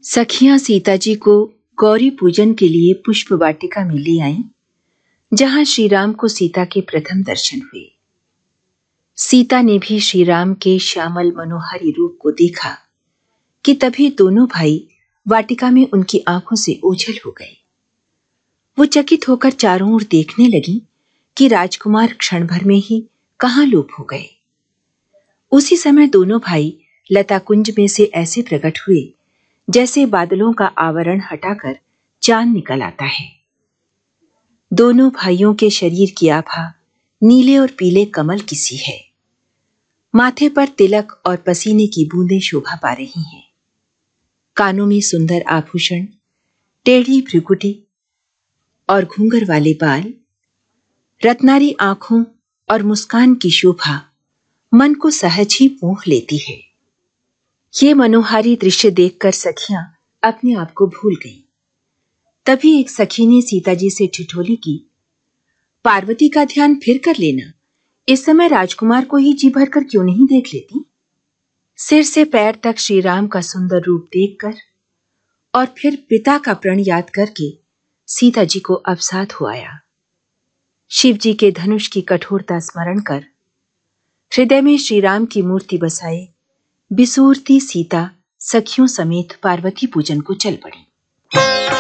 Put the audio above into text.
सखियां सीता जी को गौरी पूजन के लिए पुष्प वाटिका में ले आईं, जहां श्री राम को सीता के प्रथम दर्शन हुए। सीता ने भी श्री राम के श्यामल मनोहारी रूप को देखा कि तभी दोनों भाई वाटिका में उनकी आंखों से ओझल हो गए। वो चकित होकर चारों ओर देखने लगी कि राजकुमार क्षण भर में ही कहां लोप हो गए। उसी समय दोनों भाई लता कुंज में से ऐसे प्रकट हुए जैसे बादलों का आवरण हटाकर चांद निकल आता है। दोनों भाइयों के शरीर की आभा नीले और पीले कमल की सी है। माथे पर तिलक और पसीने की बूंदें शोभा पा रही हैं। कानों में सुंदर आभूषण, टेढ़ी भ्रुकुटी और घूंघर वाले बाल, रत्नारी आंखों और मुस्कान की शोभा मन को सहज ही मोह लेती है। ये मनोहारी दृश्य देखकर सखियां अपने आप को भूल गईं। तभी एक सखी ने सीता जी से ठिठोली की, पार्वती का ध्यान फिर कर लेना, इस समय राजकुमार को ही जी भर कर क्यों नहीं देख लेती। सिर से पैर तक श्री राम का सुंदर रूप देखकर और फिर पिता का प्रण याद करके सीता जी को अवसाद हो आया। शिव जी के धनुष की कठोरता स्मरण कर हृदय में श्री राम की मूर्ति बसाए बिसूरती सीता सखियों समेत पार्वती पूजन को चल पड़ी।